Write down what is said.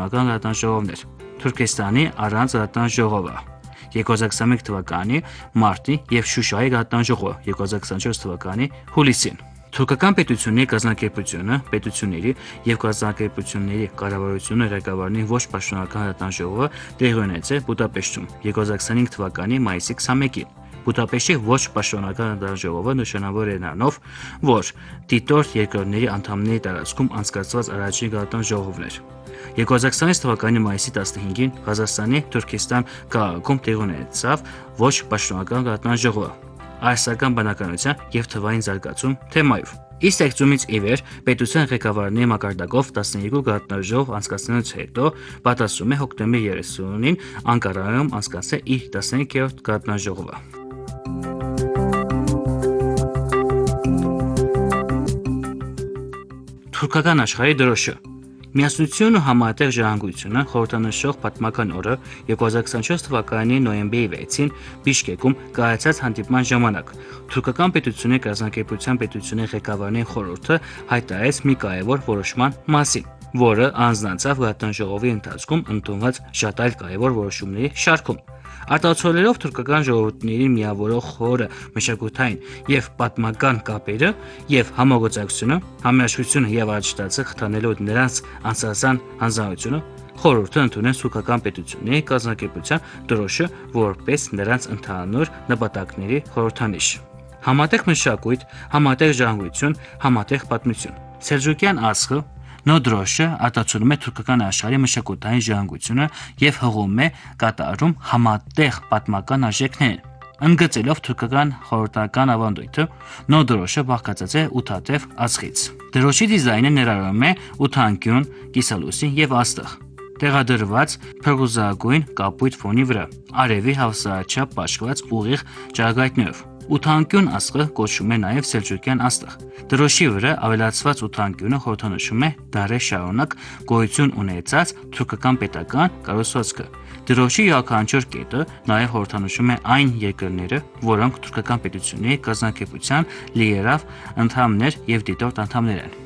պաշտոնական գատնաժողովներ։ Թուրքեստանի առանց գատնաժողովը 2021 թվականի մարտի և Շուշայի գատնաժողովը 2024 թվականի հուլիսին։ Թուրքական պետությունների կազմակերպությունը, պետությունների և կազմակերպությունների կառավարությունը ղեկավարի ոչ պաշտոնական գատնաժողովը տեղի ունեցել Բուդապեշտում 2025 թվականի մայիսի 21-ին։ Բուդապեշտի ոչ պաշտոնական գատնաժողովը նշանավոր է նրանով, որ դիտորդ երկրների անդամների տարածքում անցկացված առաջին գատնաժողովն էր։ 2026 թվականի մայիսի 15-ին Ղազախստանի Թուրքեստան քաղաքում տեղի ունեցավ ոչ պաշտոնական գատնաժողովը «Արհեստական բնականության և թվային զարգացում» թեմայով։ Իր ստեղծումից ի վեր պետության ղեկավարների մակարդակով 12 գատնաժողով անցկացնելուց հետո պատասում է հոկտեմբերի 30-ին Անկարայում անցկացնել իր 15-րդ գատնաժողովը։ Թուրքական աշխարհի դրոշը Միասնությունն ու համատեղ ժառանգությունը խորհրդանշող պատմական օրը 2024 թվականի նոյեմբերի 6-ին Բիշկեկում կայացած հանդիպման ժամանակ Թուրքական պետությունների կազմակերպության պետությունների ղեկավարների խորհուրդը հայտարարեց մի կարևոր որոշման մասին, որը առանձնացավ գատնաժողովի ընթացքում ընդունված շատ այլ կարևոր որոշումների շարքում։ Արտացոլելով թուրքական ժողովուրդների միավորող խորը մշակութային և պատմական կապերը և համագործակցությունը, համերաշխությունը և առաջադարձը խթանելով նրանց անձնական հանձնառությունը, խորհուրդը ընդունեց թուրքական պետությունների կազմակերպության դրոշը որպես նրանց ընդհանուր նպատակների խորհրդանիշ։ Համատեղ մշակույթ, համատեղ ժառանգություն, համատեղ պատմություն։ Սելջուկյան աստղը նոր դրոշը արտացոլում է թուրքական աշխարհի մշակութային ժառանգությունը և հղում է կատարում համատեղ պատմական արժեքներին։ Ընդգծելով թուրքական խորհրդական ավանդույթը, նոր դրոշը բաղկացած է 8 ածխից։ Դրոշի դիզայնը ներառում է 8 անկյուն, կիսալույսի և աստղ, տեղադրված փրկուզագույն կապույտ ֆոնի վրա, արևի հավասարաչափ պաշկված ուղիղ ճառագայթներով։ 8-անկյուն աստղը կոչվում է նաև սելջուկյան աստղ։ Դրոշի վրա ավելացված 8-անկյունը խորհրդանշում է դարեր շարունակ գոյություն ունեցած թուրքական պետական կառուցվածքը։ Դրոշի յուրաքանչյուր կետը նաև խորհրդանշում է այն երկրները, որոնք թուրքական պետությունների կազմակերպության լիերավ անդամներ և դիտորդ անդամներ են։